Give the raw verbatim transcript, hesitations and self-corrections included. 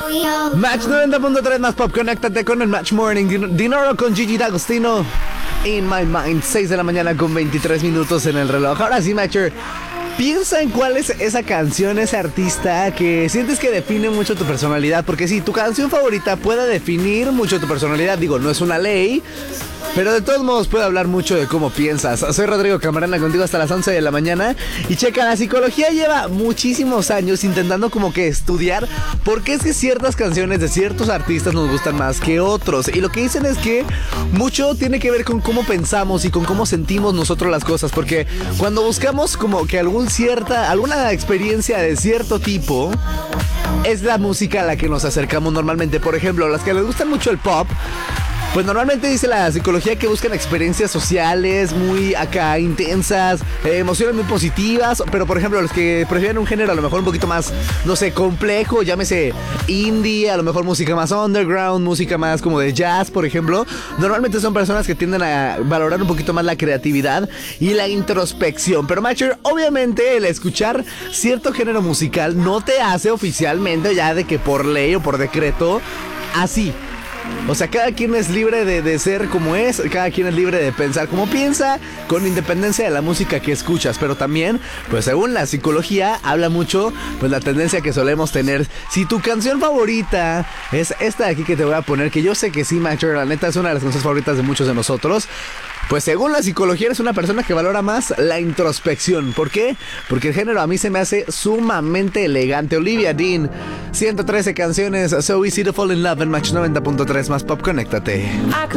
Match noventa punto tres más pop, conéctate con el Match Morning. Din- Dinero con Gigi D'Agostino. In My Mind, seis de la mañana con veintitrés minutos en el reloj. Ahora sí, Matcher, piensa en cuál es esa canción, ese artista que sientes que define mucho tu personalidad. Porque sí, tu canción favorita puede definir mucho tu personalidad. Digo, no es una ley, pero de todos modos puede hablar mucho de cómo piensas. Soy Rodrigo Camarena, contigo hasta las once de la mañana. Y checa, la psicología lleva muchísimos años intentando como que estudiar por qué es que ciertas canciones de ciertos artistas nos gustan más que otros. Y lo que dicen es que mucho tiene que ver con cómo pensamos y con cómo sentimos nosotros las cosas. Porque cuando buscamos como que algún cierta, alguna experiencia de cierto tipo, es la música a la que nos acercamos normalmente. Por ejemplo, las que les gustan mucho el pop, pues normalmente dice la psicología que buscan experiencias sociales muy acá intensas, eh, emociones muy positivas. Pero por ejemplo, los que prefieren un género a lo mejor un poquito más, no sé, complejo, llámese indie, a lo mejor música más underground, música más como de jazz, por ejemplo, normalmente son personas que tienden a valorar un poquito más la creatividad y la introspección. Pero Matcher, obviamente el escuchar cierto género musical no te hace oficialmente ya de que por ley o por decreto así. O sea, cada quien es libre de, de ser como es, cada quien es libre de pensar como piensa, con independencia de la música que escuchas. Pero también, pues según la psicología, habla mucho, pues la tendencia que solemos tener. Si tu canción favorita es esta de aquí que te voy a poner, que yo sé que sí, Matcher, la neta es una de las canciones favoritas de muchos de nosotros, pues según la psicología eres una persona que valora más la introspección. ¿Por qué? Porque el género a mí se me hace sumamente elegante. Olivia Dean, ciento trece canciones, So Easy to Fall in Love en Match noventa punto tres más pop, conéctate.